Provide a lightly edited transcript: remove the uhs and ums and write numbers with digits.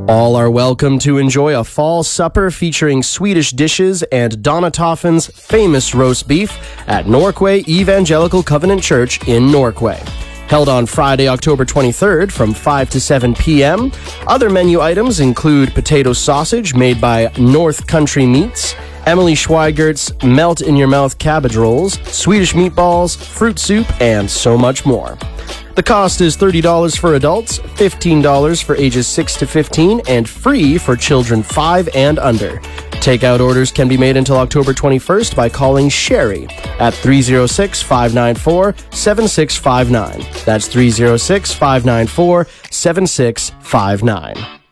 All are welcome to enjoy a fall supper featuring Swedish dishes and Donna Toffin's famous roast beef at Norquay Evangelical Covenant Church in Norquay. Held on Friday, October 23rd from 5 to 7 p.m. Other menu items include potato sausage made by North Country Meats, Emily Schweigert's melt-in-your-mouth cabbage rolls, Swedish meatballs, fruit soup, and so much more. The cost is $30 for adults, $15 for ages 6 to 15, and free for children 5 and under. Takeout orders can be made until October 21st by calling Sherry at 306-594-7659. That's 306-594-7659.